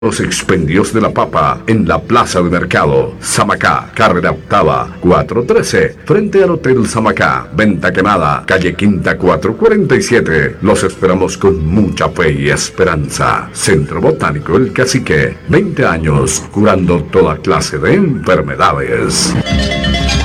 Los expendios de la papa en la Plaza de Mercado, Samacá, carrera octava, 413, frente al Hotel Samacá, Venta Quemada, calle Quinta 447. Los esperamos con mucha fe y esperanza. Centro Botánico El Cacique, 20 años, curando toda clase de enfermedades.